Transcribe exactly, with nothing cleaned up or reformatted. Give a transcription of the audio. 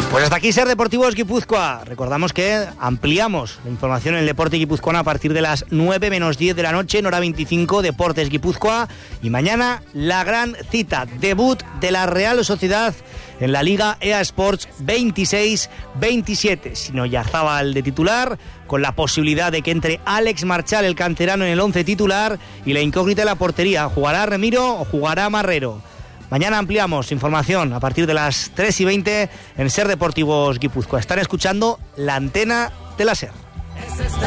Pues hasta aquí Ser Deportivos Guipúzcoa. Recordamos que ampliamos la información en el deporte guipuzcoano a partir de las nueve menos diez de la noche en hora veinticinco, Deportes Guipúzcoa. Y mañana la gran cita, debut de la Real Sociedad en la Liga E A Sports veintiséis veintisiete. Sino Yarzábal de titular, con la posibilidad de que entre Alex Marchal, el canterano, en el once titular, y la incógnita de la portería. ¿Jugará Remiro o jugará Marrero? Mañana ampliamos información a partir de las tres y veinte en Ser Deportivos Guipúzcoa. Están escuchando la antena de la Ser.